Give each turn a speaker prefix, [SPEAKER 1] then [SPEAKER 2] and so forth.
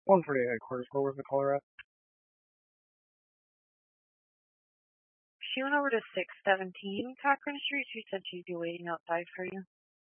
[SPEAKER 1] 148 headquarters. Where was the caller at?
[SPEAKER 2] She went over to 617 Cochrane Street. She said she'd be waiting outside for you.